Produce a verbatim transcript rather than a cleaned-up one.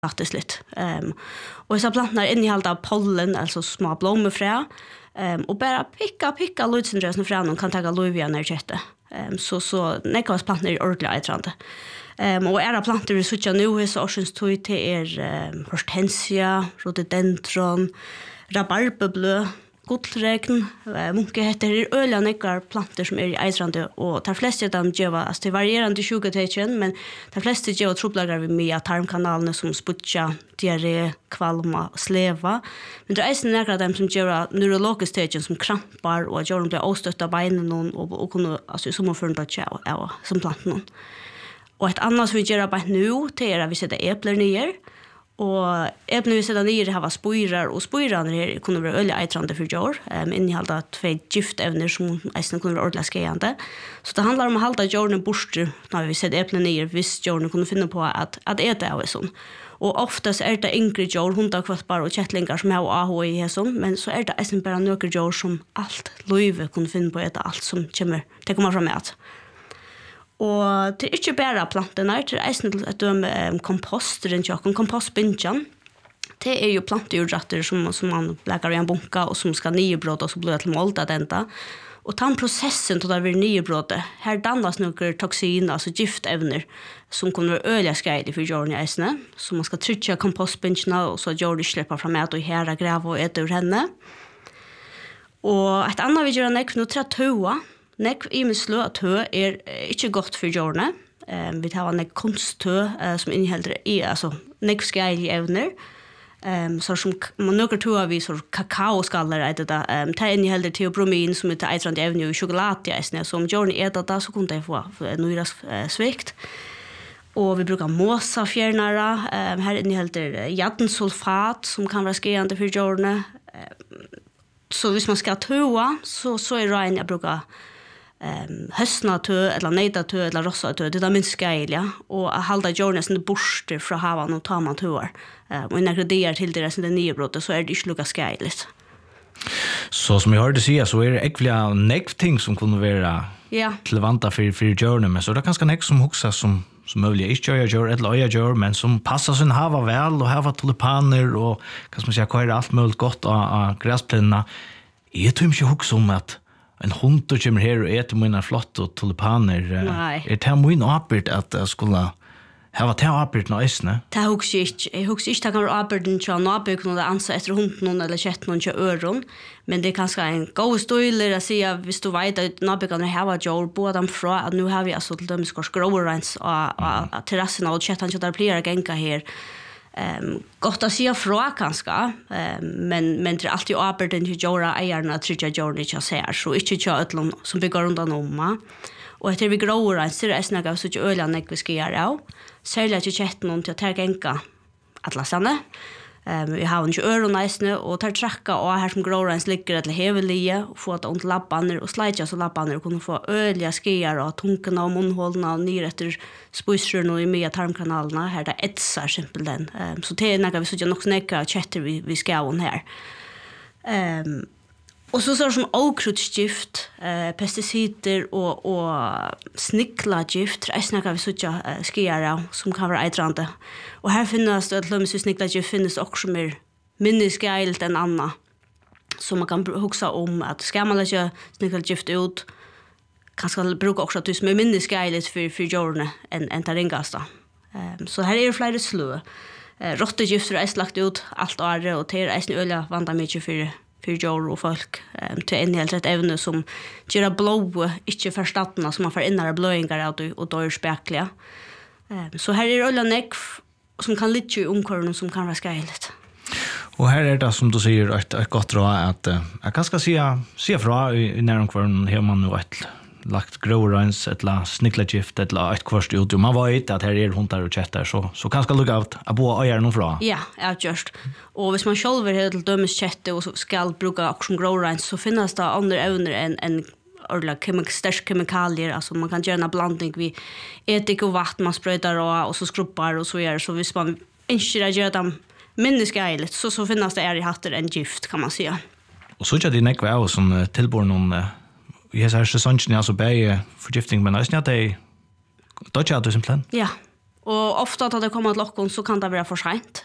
faktiskt lite. Um, och så plantorna innehåller pollen, alltså små blommefrö. Um, och bara picka, picka lutsindrösen från och kan ta luvia när köttet. Um, så så nekvas plantor är ordentligt eitrande. Um, och era plantor vi switcha nu så årsens tog till er um, hortensia, rhododendron, rabarberblö, gullregn, uh, munke heter det öliga nekvar plantor som är i eitrande och de flesta av dem gör alltså det varierande tjugotecken men de flesta gör troblagar vi med tarmkanalerna som sputcha, diarré, kvalma och sleva. Men det är också några av dem som gör neurologiska tecken som krampar och gör dem blir avstötta benen och, och kunna alltså i sommarfören dödja ja, som planten. Och ett annat som vi gör bara nu det är att vi sätter äpplen ner. Och äpplen vi sätter ner har spoirar och spoirar här kunde vara öliga eitrande för jord. Um, innehåller två giftämnen som ästen kunde vara ordentligt skejande. Så det handlar om att hålla jorden borster när vi sätter äpplen ner visst jorden kunde finna på att, att äta av sån. Och oftast är det yngre jord, hundar, kvattbar och kättlingar som har A H i sån. Men så är det ästen bara några jord som allt löjve kunde finna på att äta allt som kommer, det kommer fram med. Och det är inte bara plantorna, det är ästen att de um, komposter, en kompostbinchen. Det är ju plantdjurrätter som, som man lägger i en bunka och som ska nybråda och så blir det till målta detta. Och den processen då det blir nybråda, här dannas några toxiner, alltså giftämner som kommer att öliga skadliga för jorden i äsne. Så man ska trycka kompostbincherna och så att jorden släpper fram med och här gräva och äta ur henne. Och ett annat vi gör är att nu tror jag Nekv i min slå at hø er ikke godt for jordene. Um, vi tar nekv kunsthø uh, som innehåller i, altså nekv skeilige evner. Um, så som man nøkker to av vi så kakaoskaller er det da. Um, det innehåller teobromin som er eitrande evner i sjokolade. Så om jordene er det da så kunne jeg få nøyre uh, svikt. Og vi brukar måsafjernere. Um, her innehåller jaddensulfat som kan være skeiende for jordene. Um, så hvis man skal tøa så, så er det en jeg bruker Um, höstnatö eller nejdatö eller rossatö det är minst skejliga och att hålla jorden sin borster från havan och ta man tör um, och när det är till deras nybråd så är det inte lika skejligt. Så som jag hörde säga så är det äckliga nekting som kunde vara ja. relevanta för för jorden men så det kanske nek som huxa som som möjligt inte gör gör eller öja gör men som passar sin hava väl och hava tulipaner och kan man säga köra allt möjligt gott av gräsplänerna. Jag tror inte huxa om att en hund som kommer här och äter mina flotta tulipaner. Nej. Är det min apert att jag skulle ha det apert nå isne? Det huxar inte. Jag huxar inte att kan vara aperten till nabök någon ansa efter hunden eller kätten till öron. Men det är kanske en god stöjler att säga hvis du vet att nabökarna har jord båda fra att nu har vi alltså till dem ska growrens och terrassen och kätten till där blir gänga här. Um, gott att säga fra kanske um, men, men det är alltid aperten till göra ägarna att trycka jorden inte ser så inte tja ötlån som bygger runt om och efter vi gråar så är det snägga så att ölen inte ska göra av särskilt att chatten någon till att ta gänga atlasarna um, vi har inte öron nästan och tar tracka och här som gråar ligger eller heveliga och få att ont lapparna och slidja så lapparna och kunna få öliga skear och tunkarna och munhålorna och ner efter spussrun och i med tarmkanalerna här det etsar simpelt den um, så det är några vi så nog snäcka chatter vi vi ska hon här um, och så så som okrutgift eh pesticider och och snicklagift är snäcka vi så uh, skear som kan vara eitrande och här finns det att lömse snicklagift finns också mer mindre skejligt än anna så man kan huxa om att ska man lägga snicklagift ut kanske bruka också att det är mindre skejligt för för jorden än än taringasta. Um, så här är det flera slö. Uh, Råttegifter är slagt ut allt året och det är öliga vanda mycket för för jord och folk um, till en helt rätt ävne som gör blå inte förstatna som man får inare blöingar och och då är spekliga. Um, så här är det öliga nekv som kan lite i omkörningen som kan vara skejligt. Och här är det som du säger ett, ett gott råd att uh, jag kan ska se se fra i, i näromkvarnen här man nu ett lagt growrens eller snicklagift eller ett kvart ut. Man vet att här är hundar och kättar så så kanske lugga ut att bo och göra någon fra. Ja, ja just. Och hvis man själv är helt dömes kätte och ska bruka action growrens så finns det andra ävner än en eller kemik stark kemikalier alltså man kan göra en blandning vi etik och vatten man sprayar och och så skruppar och så gör så hvis man inte gör dem mindre skejligt så så finns det är i hatter en gift kan man säga. Och så jag det nekva av som tillbor någon jag har säsongen alltså bäge förgiftning men nästan att det då jag det simpelt. Ja. Och ofta att det kommer att lockon så kan det vara för sent.